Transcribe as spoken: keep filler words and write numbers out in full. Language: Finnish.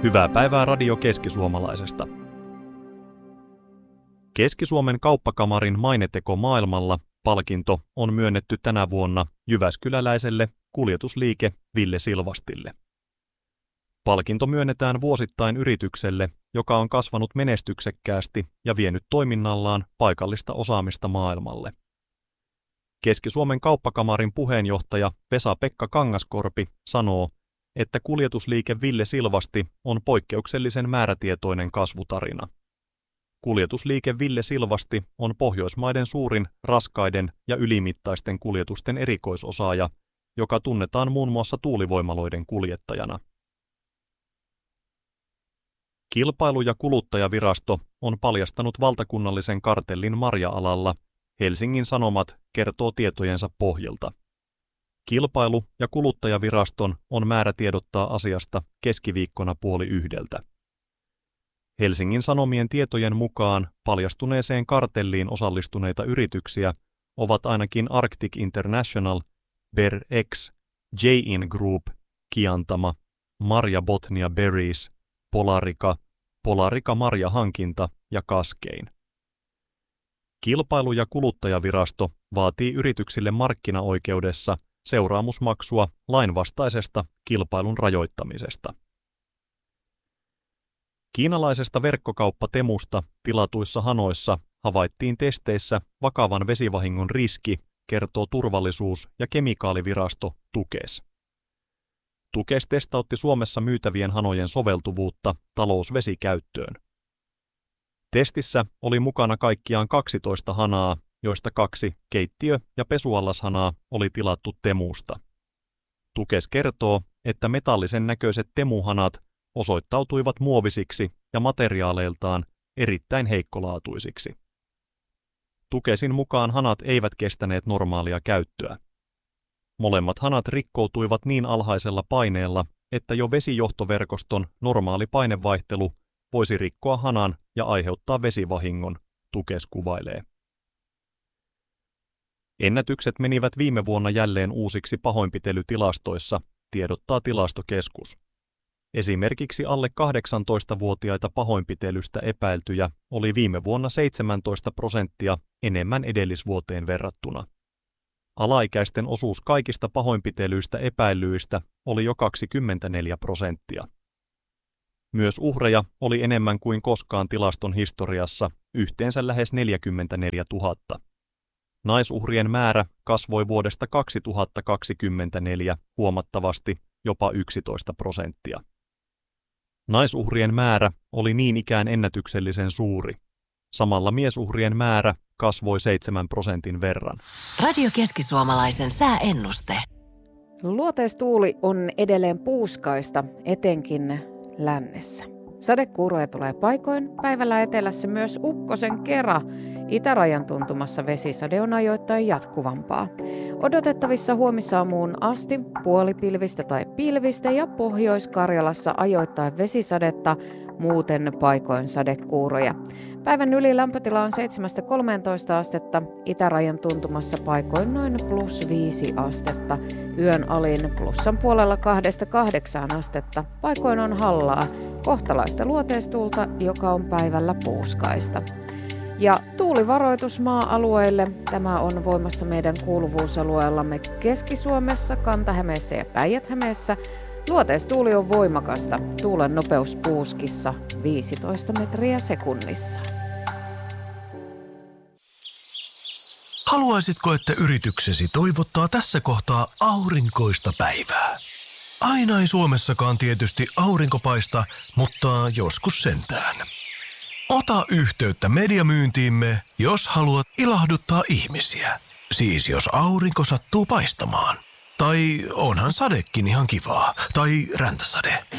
Hyvää päivää Radio Keski-Suomalaisesta. Keski-Suomen kauppakamarin maineteko maailmalla palkinto on myönnetty tänä vuonna jyväskyläläiselle kuljetusliike Ville Silvastille. Palkinto myönnetään vuosittain yritykselle, joka on kasvanut menestyksekkäästi ja vienyt toiminnallaan paikallista osaamista maailmalle. Keski-Suomen kauppakamarin puheenjohtaja Vesa-Pekka Kangaskorpi sanoo, että kuljetusliike Ville Silvasti on poikkeuksellisen määrätietoinen kasvutarina. Kuljetusliike Ville Silvasti on Pohjoismaiden suurin raskaiden ja ylimittaisten kuljetusten erikoisosaaja, joka tunnetaan muun muassa tuulivoimaloiden kuljettajana. Kilpailu- ja kuluttajavirasto on paljastanut valtakunnallisen kartellin marja-alalla, Helsingin Sanomat kertoo tietojensa pohjalta. Kilpailu- ja kuluttajaviraston on määrä tiedottaa asiasta keskiviikkona puoli yhdeltä. Helsingin Sanomien tietojen mukaan paljastuneeseen kartelliin osallistuneita yrityksiä ovat ainakin Arctic International, BerX, J-In Group, Kiantama, Marja Botnia Berries, Polarica, Polarica Marjahankinta ja Kaskein. Kilpailu- ja kuluttajavirasto vaatii yrityksille markkinaoikeudessa seuraamusmaksua lainvastaisesta kilpailun rajoittamisesta. Kiinalaisesta verkkokauppa Temusta tilatuissa hanoissa havaittiin testeissä vakavan vesivahingon riski, kertoo turvallisuus- ja kemikaalivirasto Tukes. Tukes testautti Suomessa myytävien hanojen soveltuvuutta talousvesikäyttöön. Testissä oli mukana kaikkiaan kaksitoista hanaa, joista kaksi keittiö- ja pesuallashanaa oli tilattu Temusta. Tukes kertoo, että metallisen näköiset temuhanat osoittautuivat muovisiksi ja materiaaleiltaan erittäin heikkolaatuisiksi. Tukesin mukaan hanat eivät kestäneet normaalia käyttöä. Molemmat hanat rikkoutuivat niin alhaisella paineella, että jo vesijohtoverkoston normaali painevaihtelu voisi rikkoa hanan ja aiheuttaa vesivahingon, Tukes kuvailee. Ennätykset menivät viime vuonna jälleen uusiksi pahoinpitelytilastoissa, tiedottaa Tilastokeskus. Esimerkiksi alle kahdeksantoistavuotiaita pahoinpitelystä epäiltyjä oli viime vuonna seitsemäntoista prosenttia enemmän edellisvuoteen verrattuna. Alaikäisten osuus kaikista pahoinpitelyistä epäilyistä oli jo kaksikymmentäneljä prosenttia. Myös uhreja oli enemmän kuin koskaan tilaston historiassa, yhteensä lähes neljäkymmentäneljätuhatta. Naisuhrien määrä kasvoi vuodesta kaksituhattakaksikymmentäneljä huomattavasti, jopa yksitoista prosenttia. Naisuhrien määrä oli niin ikään ennätyksellisen suuri. Samalla miesuhrien määrä kasvoi seitsemän prosentin verran. Radio Keski-Suomalaisen sääennuste. Luoteistuuli on edelleen puuskaista, etenkin lännessä. Sadekuuroja tulee paikoin, päivällä etelässä myös ukkosen kera. Itärajan tuntumassa vesisade on ajoittain jatkuvampaa. Odotettavissa huomisaamuun asti puolipilvistä tai pilvistä ja Pohjois-Karjalassa ajoittain vesisadetta, muuten paikoin sadekuuroja. Päivän yli lämpötila on seitsemästä kolmeentoista astetta, itärajan tuntumassa paikoin noin plus viisi astetta. Yön alin plussan puolella kahdesta kahdeksaan astetta, paikoin on hallaa, kohtalaista luoteistuulta, joka on päivällä puuskaista. Ja tuulivaroitus maa-alueille. Tämä on voimassa meidän kuuluvuusalueellamme Keski-Suomessa, Kanta-Hämeessä ja Päijät-Hämeessä. Luoteistuuli on voimakasta. Tuulen nopeus puuskissa viisitoista metriä sekunnissa. Haluaisitko, että yrityksesi toivottaa tässä kohtaa aurinkoista päivää? Aina ei Suomessakaan tietysti aurinko paista, mutta joskus sentään. Ota yhteyttä mediamyyntiimme, jos haluat ilahduttaa ihmisiä. Siis jos aurinko sattuu paistamaan. Tai onhan sadekin ihan kivaa. Tai räntäsade.